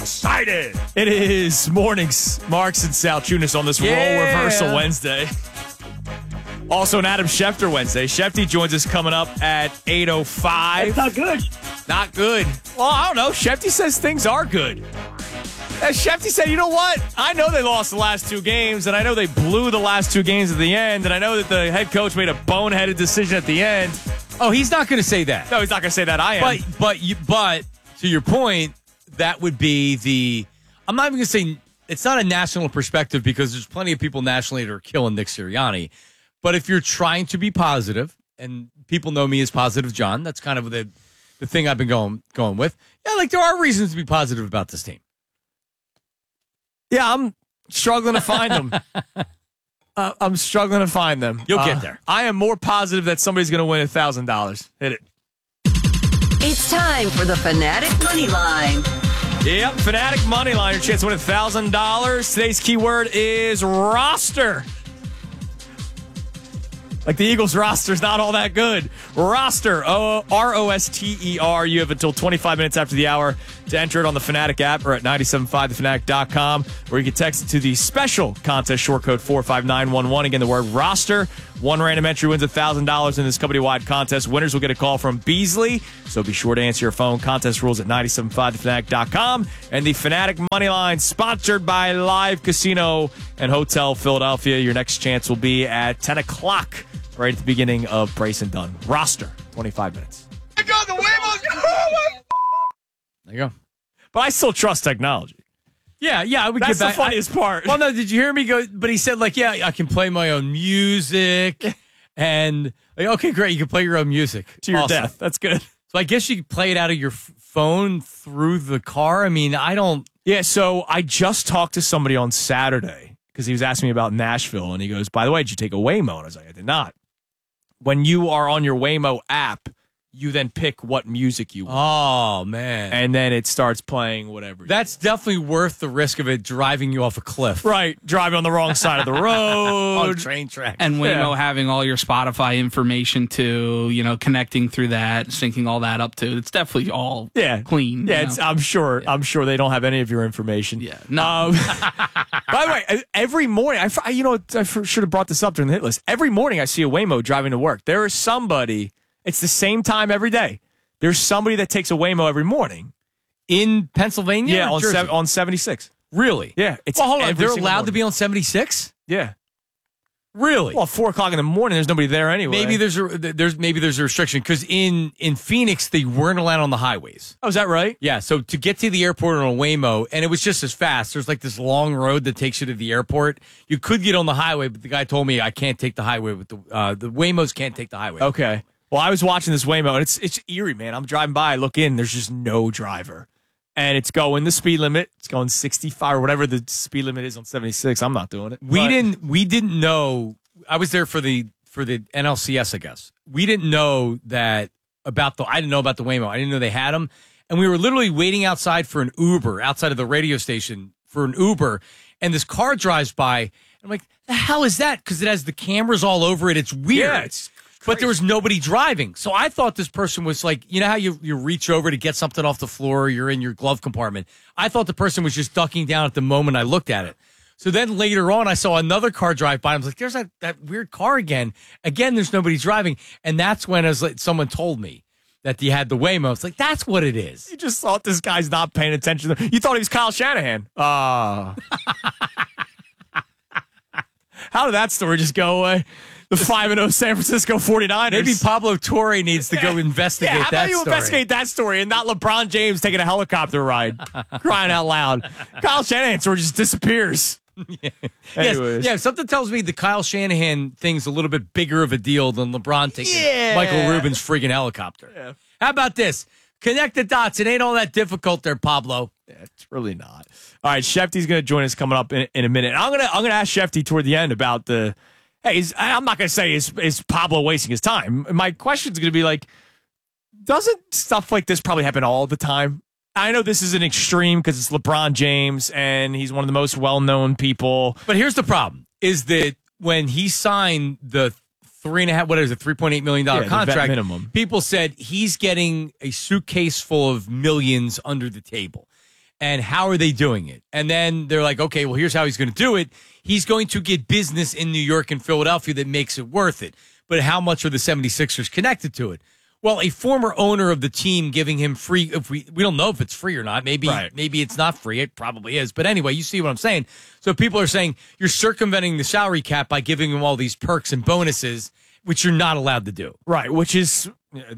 excited. It is mornings, Marks and Sal Tunis on this role reversal Wednesday. Also an Adam Schefter Wednesday. Shefty joins us coming up at 8:05. That's not good. Not good. Well, I don't know. Shefty says things are good. Shefty said, you know what? I know they lost the last two games, and I know they blew the last two games at the end, and I know that the head coach made a boneheaded decision at the end. Oh, he's not going to say that. No, he's not going to say that. I am. But to your point, that would be I'm not even going to say it's not a national perspective because there's plenty of people nationally that are killing Nick Sirianni. But if you're trying to be positive, and people know me as Positive John, that's kind of the thing I've been going with. Yeah, like there are reasons to be positive about this team. Yeah, I'm struggling to find them. I'm struggling to find them. You'll get there. I am more positive that somebody's going to win $1,000. Hit it. It's time for the Fanatic Money Line. Yep, Fanatic Money Line. Your chance to win $1,000. Today's keyword is roster. Like the Eagles roster is not all that good. Roster, R-O-S-T-E-R. You have until 25 minutes after the hour to enter it on the Fanatic app or at 975thefanatic.com, where you can text it to the special contest short code 45911. Again, the word roster. One random entry wins $1,000 in this company-wide contest. Winners will get a call from Beasley, so be sure to answer your phone. Contest rules at 975thefanatic.com. And the Fanatic Money Line, sponsored by Live Casino and Hotel Philadelphia. Your next chance will be at 10 o'clock. Right at the beginning of Brace and Dunn. Roster, 25 minutes. I got the Waymo's. There you go. But I still trust technology. Yeah, I would That's get back. the funniest part. Well, no, did you hear me go? But he said, like, yeah, I can play my own music. And, like, okay, great. You can play your own music. To your Awesome. death. That's good. So I guess you could play it out of your phone through the car. I mean, I don't. Yeah, so I just talked to somebody on Saturday because he was asking me about Nashville. And he goes, by the way, did you take a Waymo? And I was like, I did not. When you are on your Waymo app, you then pick what music you want. Oh, man. And then it starts playing whatever. That's definitely worth the risk of it driving you off a cliff. Right. Driving on the wrong side of the road. On a train track. And Waymo having all your Spotify information too, connecting through that, syncing all that up too. It's definitely all clean. Yeah, I'm sure they don't have any of your information. Yeah. No. By the way, every morning, I should have brought this up during the hit list. Every morning I see a Waymo driving to work. There is somebody, it's the same time every day. There's somebody that takes a Waymo every morning. In Pennsylvania? Yeah, or on 76. Really? Yeah. It's well, hold on. every They're single allowed morning. to be on 76? Yeah. Really? Well, 4 o'clock in the morning, there's nobody there anyway. Maybe there's a restriction because in Phoenix they weren't allowed on the highways. Oh, is that right? Yeah. So to get to the airport on a Waymo, and it was just as fast. There's like this long road that takes you to the airport. You could get on the highway, but the guy told me I can't take the highway with the Waymos can't take the highway. Okay. Well, I was watching this Waymo, and it's eerie, man. I'm driving by, I look in, there's just no driver. And it's going the speed limit. It's going 65 or whatever the speed limit is on 76. I'm not doing it. We didn't know. I was there for the NLCS, I guess. We didn't know that I didn't know about the Waymo. I didn't know they had them. And we were literally waiting outside for an Uber, outside of the radio station for an Uber. And this car drives by. And I'm like, the hell is that? Because it has the cameras all over it. It's weird. Yeah, it's but there was nobody driving. So I thought this person was like, you know how you reach over to get something off the floor, you're in your glove compartment. I thought the person was just ducking down at the moment I looked at it. So then later on, I saw another car drive by. I was like, there's that weird car again. Again, there's nobody driving. And that's when someone told me that you had the Waymo. It's like, that's what it is. You just thought this guy's not paying attention. You thought he was Kyle Shanahan. How did that story just go away? The 5-0 San Francisco 49ers. Maybe Pablo Torre needs to go investigate how about that you story. investigate that story and not LeBron James taking a helicopter ride, crying out loud. Kyle Shanahan story just disappears. Yes, yeah. Something tells me the Kyle Shanahan thing's a little bit bigger of a deal than LeBron taking Michael Rubin's friggin' helicopter. Yeah. How about this? Connect the dots. It ain't all that difficult there, Pablo. Yeah, it's really not. All right, Shefty's going to join us coming up in a minute. I'm gonna ask Shefty toward the end about the. Hey, I'm not going to say is Pablo wasting his time. My question's going to be like, doesn't stuff like this probably happen all the time? I know this is an extreme because it's LeBron James and he's one of the most well-known people. But here's the problem: is that when he signed the $3.8 million contract minimum, people said he's getting a suitcase full of millions under the table. And how are they doing it? And then they're like, okay, well, here's how he's going to do it. He's going to get business in New York and Philadelphia that makes it worth it. But how much are the 76ers connected to it? Well, a former owner of the team giving him free, if we don't know if it's free or not. Maybe it's not free. It probably is. But anyway, you see what I'm saying. So people are saying you're circumventing the salary cap by giving him all these perks and bonuses, which you're not allowed to do. Right, which is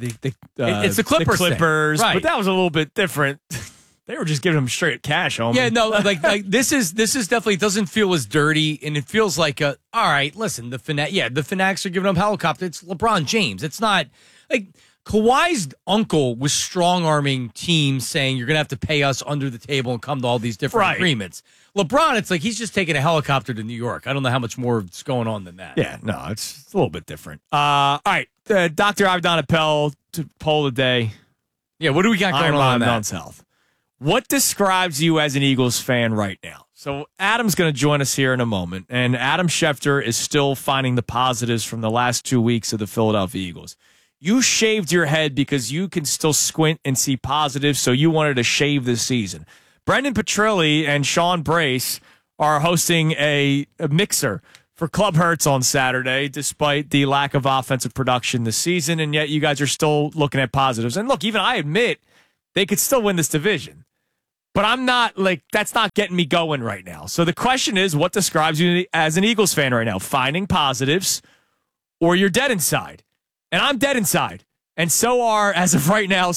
it's the Clippers. Right. But that was a little bit different. They were just giving him straight cash, homie. Yeah, no, like this is definitely doesn't feel as dirty, and it feels like all right. Listen, the Fanatics are giving him helicopter. It's LeBron James. It's not like Kawhi's uncle was strong arming teams saying you're gonna have to pay us under the table and come to all these different agreements. LeBron, it's like he's just taking a helicopter to New York. I don't know how much more is going on than that. Yeah, no, it's a little bit different. All right, Dr. Ivan Appel to poll of the day. Yeah, what do we got going on down south? What describes you as an Eagles fan right now? So Adam's going to join us here in a moment, and Adam Schefter is still finding the positives from the last 2 weeks of the Philadelphia Eagles. You shaved your head because you can still squint and see positives, so you wanted to shave this season. Brendan Petrilli and Sean Brace are hosting a mixer for Club Hertz on Saturday, despite the lack of offensive production this season, and yet you guys are still looking at positives. And look, even I admit they could still win this division. But I'm not, that's not getting me going right now. So the question is, what describes you as an Eagles fan right now? Finding positives, or you're dead inside? And I'm dead inside. And so are, as of right now,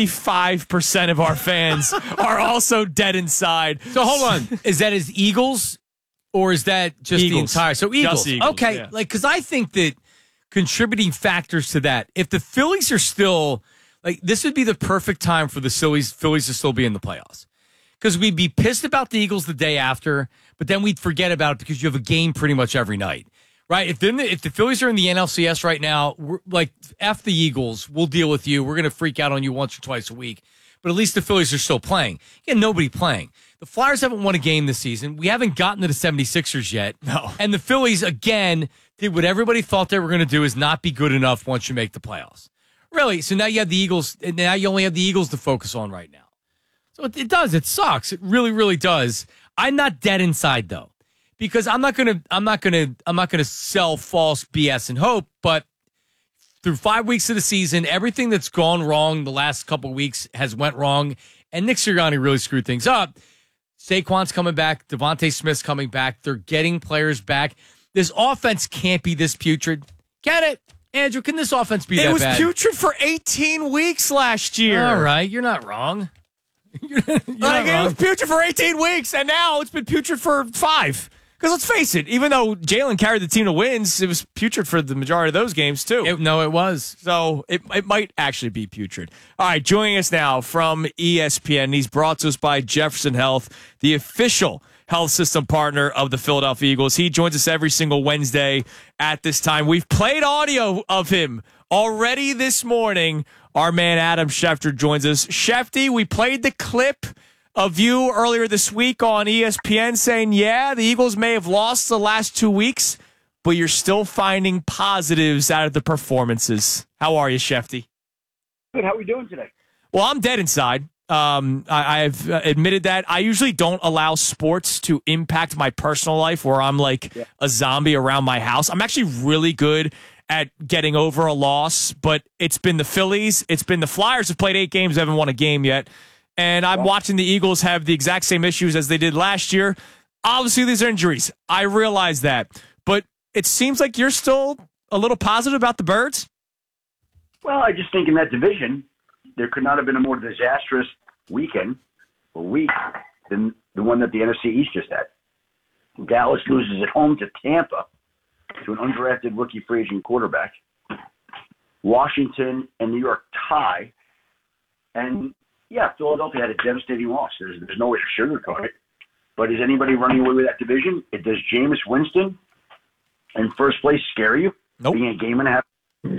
65% of our fans are also dead inside. So hold on. Is that as Eagles, or is that just Eagles. the entire? So Eagles. Just Eagles, okay. Yeah. Because I think that contributing factors to that, if the Phillies are still, this would be the perfect time for the Phillies to still be in the playoffs. Because we'd be pissed about the Eagles the day after, but then we'd forget about it because you have a game pretty much every night, right? If the Phillies are in the NLCS right now, we're F the Eagles, we'll deal with you. We're going to freak out on you once or twice a week. But at least the Phillies are still playing. Again, nobody playing. The Flyers haven't won a game this season. We haven't gotten to the 76ers yet. No. And the Phillies, again, did what everybody thought they were going to do, is not be good enough once you make the playoffs. Really? So now you have the Eagles, and now you only have the Eagles to focus on right now. So it does. It sucks. It really, really does. I'm not dead inside though, because I'm not gonna sell false BS and hope. But through 5 weeks of the season, everything that's gone wrong the last couple of weeks has went wrong, and Nick Sirianni really screwed things up. Saquon's coming back. Devontae Smith's coming back. They're getting players back. This offense can't be this putrid. Can it? Andrew, can this offense be that bad? It was putrid for 18 weeks last year. All right, you're not wrong. It was putrid for 18 weeks, and now it's been putrid for 5. Because let's face it, even though Jalen carried the team to wins, it was putrid for the majority of those games, too. It was. So it might actually be putrid. All right, joining us now from ESPN. He's brought to us by Jefferson Health, the official health system partner of the Philadelphia Eagles. He joins us every single Wednesday at this time. We've played audio of him already this morning. Our man Adam Schefter joins us. Shefty, we played the clip of you earlier this week on ESPN saying, yeah, the Eagles may have lost the last 2 weeks, but you're still finding positives out of the performances. How are you, Shefty? Good. How are we doing today? Well, I'm dead inside. I've admitted that. I usually don't allow sports to impact my personal life where I'm a zombie around my house. I'm actually really good at getting over a loss, but it's been the Phillies. It's been the Flyers have played 8 games, haven't won a game yet. And I'm watching the Eagles have the exact same issues as they did last year. Obviously, these are injuries. I realize that. But it seems like you're still a little positive about the Birds. Well, I just think in that division, there could not have been a more disastrous weekend or week than the one that the NFC East just had. Dallas loses at home to Tampa to an undrafted rookie free agent quarterback. Washington and New York tie. And, yeah, Philadelphia had a devastating loss. There's no way to sugarcoat it. But is anybody running away with that division? Does Jameis Winston in first place scare you? Nope. Being a game and a half?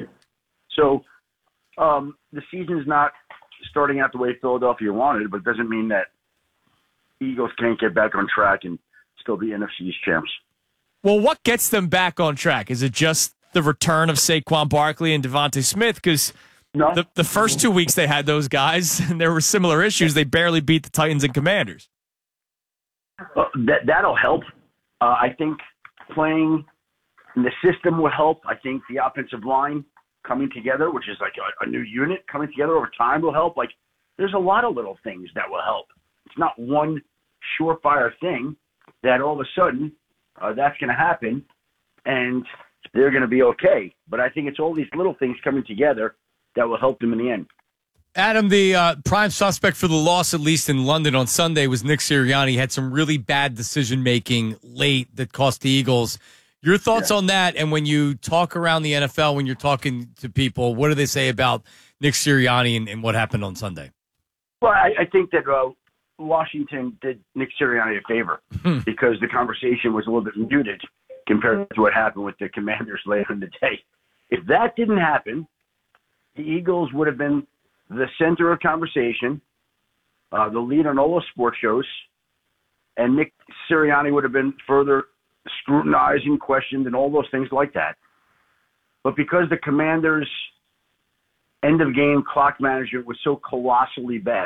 So the season's not starting out the way Philadelphia wanted, but it doesn't mean that Eagles can't get back on track and still be NFC East champs. Well, what gets them back on track? Is it just the return of Saquon Barkley and Devontae Smith? Because No. The first 2 weeks they had those guys, and there were similar issues. They barely beat the Titans and Commanders. That'll help. I think playing in the system will help. I think the offensive line coming together, which is like a new unit coming together over time, will help. Like, there's a lot of little things that will help. It's not one surefire thing that all of a sudden that's going to happen and they're going to be okay. But I think it's all these little things coming together that will help them in the end. Adam, the prime suspect for the loss, at least in London on Sunday, was Nick Sirianni. He had some really bad decision-making late that cost the Eagles. Your thoughts on that, and when you talk around the NFL, when you're talking to people, what do they say about Nick Sirianni and what happened on Sunday? Well, I think that Washington did Nick Sirianni a favor because the conversation was a little bit muted compared to what happened with the Commanders later in the day. If that didn't happen, the Eagles would have been the center of conversation, the lead on all the sports shows, and Nick Sirianni would have been further scrutinized and questioned and all those things like that. But because the Commanders' end-of-game clock management was so colossally bad,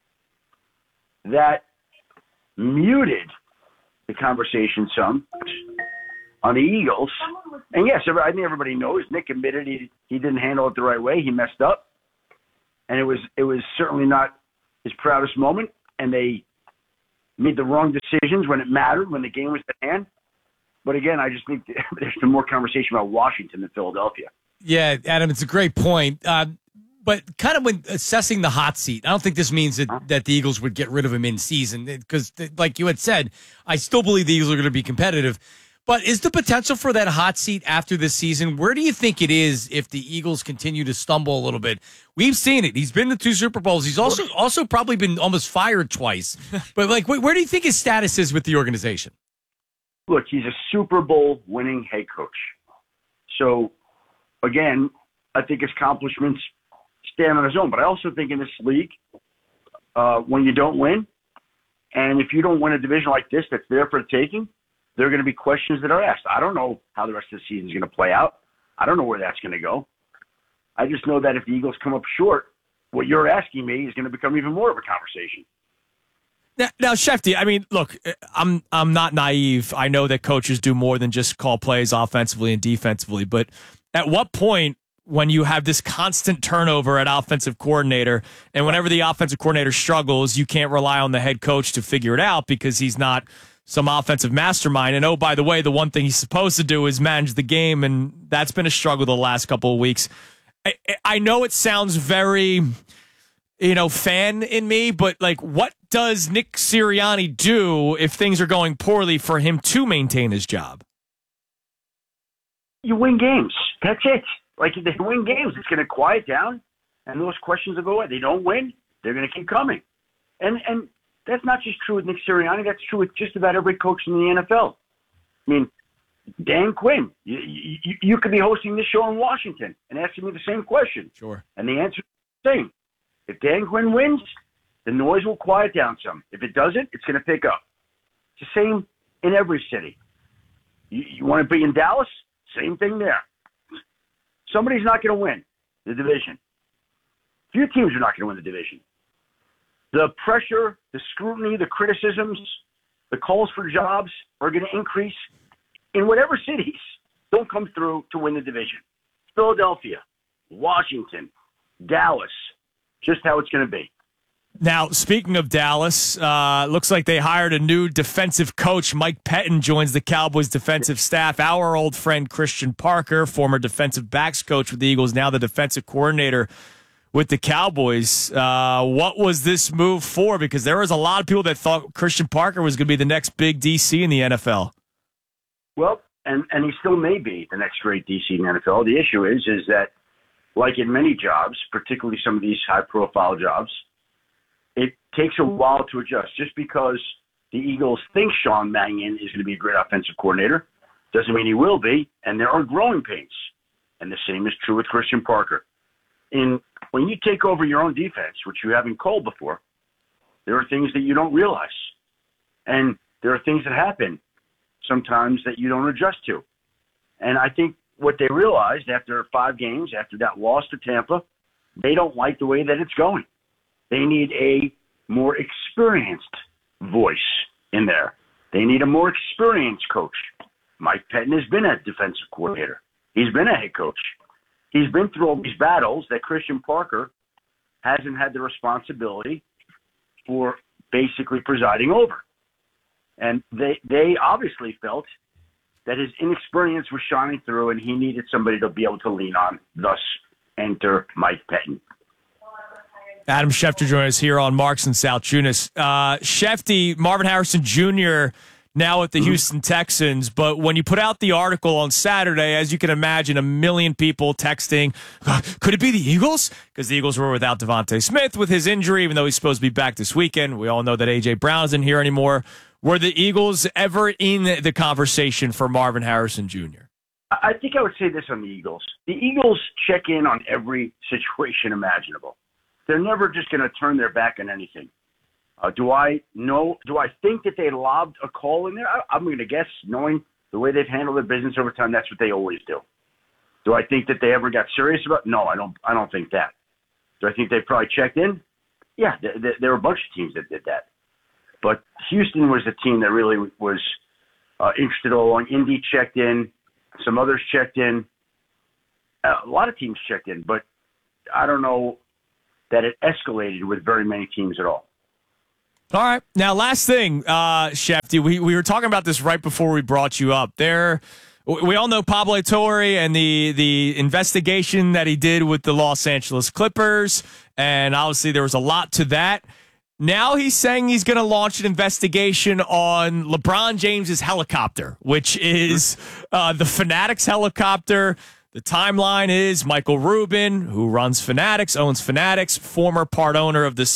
that muted the conversation some on the Eagles. And yes, I think everybody knows Nick admitted he didn't handle it the right way. He messed up. And it was certainly not his proudest moment. And they made the wrong decisions when it mattered, when the game was at hand. But again, I just think there's been more conversation about Washington than Philadelphia. Yeah, Adam, it's a great point. But kind of when assessing the hot seat, I don't think this means that the Eagles would get rid of him in season because, like you had said, I still believe the Eagles are going to be competitive. But is the potential for that hot seat after this season, where do you think it is if the Eagles continue to stumble a little bit? We've seen it. He's been to 2 Super Bowls. He's also probably been almost fired twice. But like, where do you think his status is with the organization? Look, he's a Super Bowl winning head coach. So, again, I think his accomplishments stand on his own. But I also think in this league, when you don't win, and if you don't win a division like this that's there for the taking, there are going to be questions that are asked. I don't know how the rest of the season is going to play out. I don't know where that's going to go. I just know that if the Eagles come up short, what you're asking me is going to become even more of a conversation. Now, Shefty, I mean, look, I'm not naive. I know that coaches do more than just call plays offensively and defensively. But at what point, when you have this constant turnover at offensive coordinator, and whenever the offensive coordinator struggles, you can't rely on the head coach to figure it out because he's not some offensive mastermind. And, oh, by the way, the one thing he's supposed to do is manage the game, and that's been a struggle the last couple of weeks. I know it sounds very, fan in me, but, like, what does Nick Sirianni do if things are going poorly for him to maintain his job? You win games. That's it. Like, if they win games, it's going to quiet down, and those questions will go away. They don't win, they're going to keep coming. And that's not just true with Nick Sirianni. That's true with just about every coach in the NFL. I mean, Dan Quinn, you could be hosting this show in Washington and asking me the same question. Sure. And the answer is the same. If Dan Quinn wins, the noise will quiet down some. If it doesn't, it's going to pick up. It's the same in every city. You want to be in Dallas? Same thing there. Somebody's not going to win the division. Few teams are not going to win the division. The pressure, the scrutiny, the criticisms, the calls for jobs are going to increase in whatever cities don't come through to win the division. Philadelphia, Washington, Dallas, just how it's going to be. Now, speaking of Dallas, looks like they hired a new defensive coach. Mike Pettin joins the Cowboys defensive staff. Our old friend Christian Parker, former defensive backs coach with the Eagles, now the defensive coordinator with the Cowboys. What was this move for? Because there was a lot of people that thought Christian Parker was going to be the next big DC in the NFL. Well, and he still may be the next great DC in the NFL. The issue is that, like in many jobs, particularly some of these high-profile jobs, it takes a while to adjust. Just because the Eagles think Sean Mannion is going to be a great offensive coordinator doesn't mean he will be, and there are growing pains. And the same is true with Christian Parker. When you take over your own defense, which you haven't called before, there are things that you don't realize. And there are things that happen sometimes that you don't adjust to. And I think what they realized after 5 games, after that loss to Tampa, They don't like the way that it's going. They need a more experienced voice in there. They need a more experienced coach. Mike Pettin has been a defensive coordinator. He's been a head coach. He's been through all these battles that Christian Parker hasn't had the responsibility for basically presiding over. And they obviously felt that his inexperience was shining through and he needed somebody to be able to lean on. Thus, enter Mike Pettin. Adam Schefter joining us here on Marks and South Tunis. Shefty, Marvin Harrison Jr., now with the Houston Texans, but when you put out the article on Saturday, as you can imagine, a million people texting, could it be the Eagles? Because the Eagles were without Devontae Smith with his injury, even though he's supposed to be back this weekend. We all know that A.J. Brown isn't here anymore. Were the Eagles ever in the conversation for Marvin Harrison Jr.? I think I would say this on the Eagles. The Eagles check in on every situation imaginable. They're never just going to turn their back on anything. Do I think that they lobbed a call in there? I'm going to guess, knowing the way they've handled their business over time, that's what they always do. Do I think that they ever got serious about it? No, I don't think that. Do I think they probably checked in? Yeah, there were a bunch of teams that did that. But Houston was the team that really was interested all along. Indy checked in. Some others checked in. A lot of teams checked in, but I don't know that it escalated with very many teams at all. All right. Now, last thing, Shefty, we were talking about this right before we brought you up. We all know Pablo Torre and the investigation that he did with the Los Angeles Clippers, and obviously there was a lot to that. Now he's saying he's going to launch an investigation on LeBron James's helicopter, which is the Fanatics helicopter. The timeline is Michael Rubin, who runs Fanatics, owns Fanatics, former part owner of the